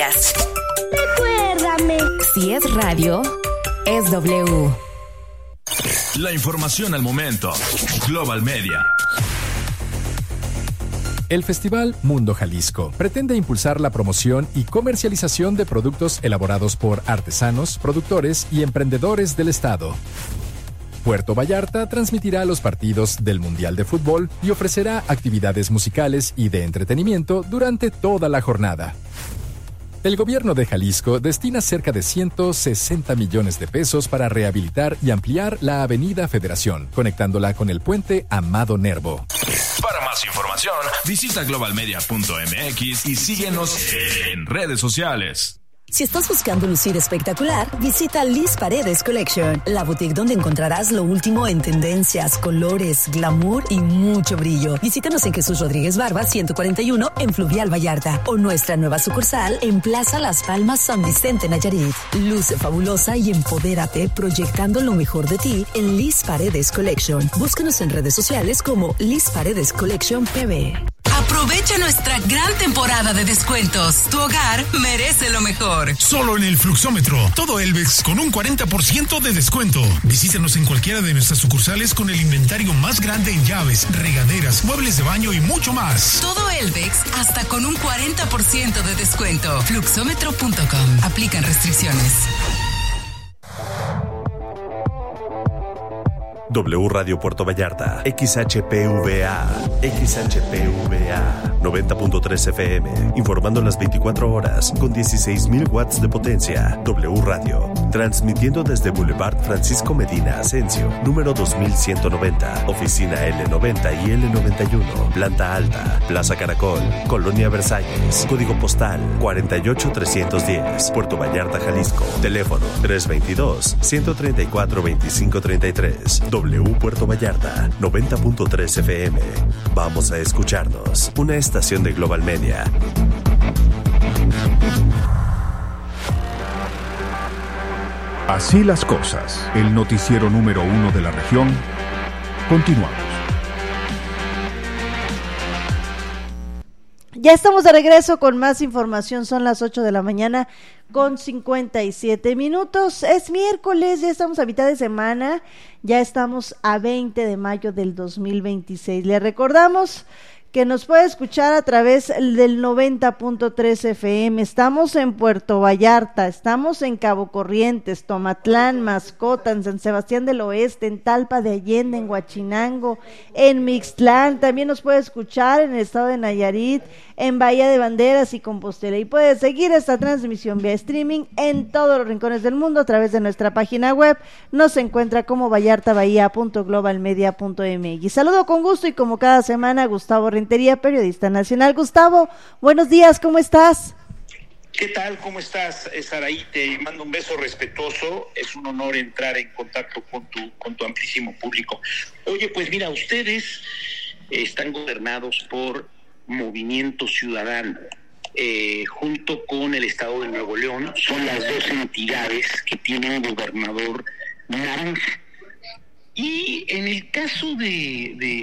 noticias. Recuérdame. Si es radio, es W. La información al momento. Global Media. El Festival Mundo Jalisco pretende impulsar la promoción y comercialización de productos elaborados por artesanos, productores y emprendedores del estado. Puerto Vallarta transmitirá los partidos del Mundial de Fútbol y ofrecerá actividades musicales y de entretenimiento durante toda la jornada. El gobierno de Jalisco destina cerca de 160 millones de pesos para rehabilitar y ampliar la Avenida Federación, conectándola con el puente Amado Nervo. Para más información, visita globalmedia.mx y síguenos en redes sociales. Si estás buscando lucir espectacular, visita Liz Paredes Collection, la boutique donde encontrarás lo último en tendencias, colores, glamour y mucho brillo. Visítanos en Jesús Rodríguez Barba 141 en Fluvial Vallarta o nuestra nueva sucursal en Plaza Las Palmas San Vicente Nayarit. Luce fabulosa y empodérate proyectando lo mejor de ti en Liz Paredes Collection. Búscanos en redes sociales como Liz Paredes Collection PB. Aprovecha nuestra gran temporada de descuentos. Tu hogar merece lo mejor. Solo en el Fluxómetro. Todo Elvex con un 40% de descuento. Visítanos en cualquiera de nuestras sucursales con el inventario más grande en llaves, regaderas, muebles de baño y mucho más. Todo Elvex hasta con un 40% de descuento. Fluxómetro.com. Aplican restricciones. W Radio Puerto Vallarta, XHPVA 90.3 FM, informando las 24 horas con 16,000 watts de potencia. W Radio, transmitiendo desde Boulevard Francisco Medina Asensio, número 2190, oficina L90 y L91, planta alta, Plaza Caracol, Colonia Versalles, código postal 48310, Puerto Vallarta, Jalisco, teléfono 322-134-2533. W Puerto Vallarta, 90.3 FM. Vamos a escucharnos. Una estación de Global Media. Así las cosas. El noticiero número 1 de la región. Continuamos. Ya estamos de regreso con más información. Son las 8 de la mañana con 57 minutos. Es miércoles, ya estamos a mitad de semana. Ya estamos a 20 de mayo del 2026. Le recordamos que nos puede escuchar a través del 90.3 FM. Estamos en Puerto Vallarta, estamos en Cabo Corrientes, Tomatlán, Mascota, en San Sebastián del Oeste, en Talpa de Allende, en Huachinango, en Mixtlán. También nos puede escuchar en el estado de Nayarit, en Bahía de Banderas y Compostela. Y puede seguir esta transmisión vía streaming en todos los rincones del mundo a través de nuestra página web. Nos encuentra como vallartabahía.globalmedia.mx. Saludo con gusto y como cada semana Gustavo Rentería, periodista nacional. Gustavo, buenos días, ¿cómo estás? ¿Qué tal? ¿Cómo estás, Saraí? Te mando un beso respetuoso. Es un honor entrar en contacto con tu amplísimo público. Oye, pues mira, ustedes están gobernados por Movimiento Ciudadano, junto con el Estado de Nuevo León. Son las dos entidades que tienen gobernador naranja. Y en el caso de